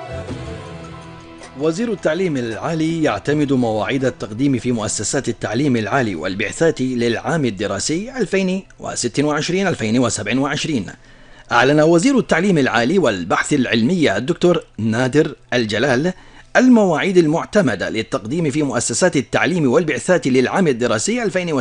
وزير التعليم العالي يعتمد مواعيد التقديم في مؤسسات التعليم العالي والبعثات للعام الدراسي 2026-2027. أعلن وزير التعليم العالي والبحث العلمي الدكتور نادر الجلال المواعيد المعتمدة للتقديم في مؤسسات التعليم والبعثات للعام الدراسي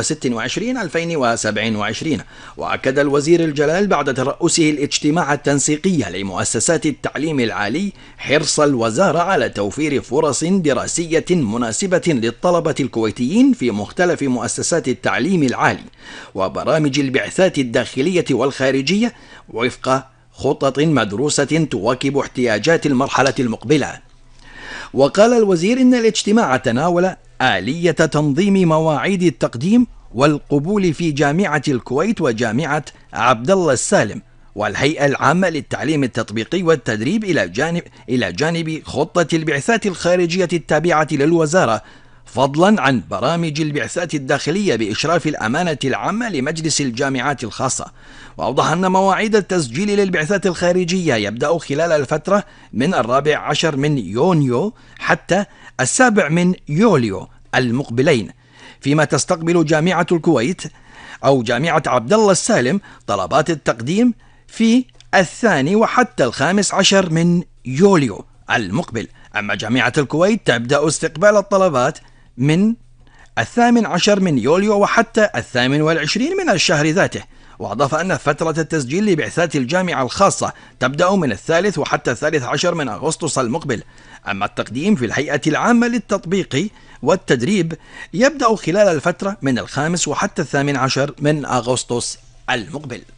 2026-2027. وأكد الوزير الجلال بعد ترأسه الاجتماع التنسيقي لمؤسسات التعليم العالي حرص الوزارة على توفير فرص دراسية مناسبة للطلبة الكويتيين في مختلف مؤسسات التعليم العالي وبرامج البعثات الداخلية والخارجية وفق خطط مدروسة تواكب احتياجات المرحلة المقبلة. وقال الوزير إن الاجتماع تناول آلية تنظيم مواعيد التقديم والقبول في جامعة الكويت وجامعة عبد الله السالم والهيئة العامة للتعليم التطبيقي والتدريب إلى جانب خطة البعثات الخارجية التابعة للوزارة، فضلا عن برامج البعثات الداخلية بإشراف الأمانة العامة لمجلس الجامعات الخاصة. وأوضح أن مواعيد التسجيل للبعثات الخارجية يبدأ خلال الفترة من 14 من يونيو حتى 7 من يوليو المقبلين، فيما تستقبل جامعة الكويت أو جامعة عبد الله السالم طلبات التقديم في 2 وحتى 15 من يوليو المقبل. أما جامعة الكويت تبدأ استقبال الطلبات من 18 من يوليو وحتى 28 من الشهر ذاته. وأضاف أن فترة التسجيل لبعثات الجامعة الخاصة تبدأ من 3 وحتى 13 من أغسطس المقبل. أما التقديم في الهيئة العامة للتطبيق والتدريب يبدأ خلال الفترة من 5 وحتى 18 من أغسطس المقبل.